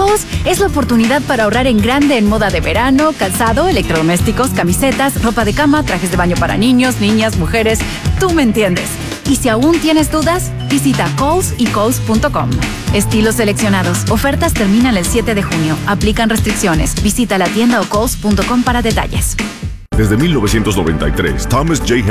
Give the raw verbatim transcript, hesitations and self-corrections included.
Kohl's es la oportunidad para ahorrar en grande en moda de verano, calzado, electrodomésticos, camisetas, ropa de cama, trajes de baño para niños, niñas, mujeres. Tú me entiendes. Y si aún tienes dudas, visita Kohl's y Kohl's punto com. Estilos seleccionados. Ofertas terminan el siete de junio. Aplican restricciones. Visita la tienda o Kohl's punto com para detalles. Desde mil novecientos noventa y tres, Thomas J.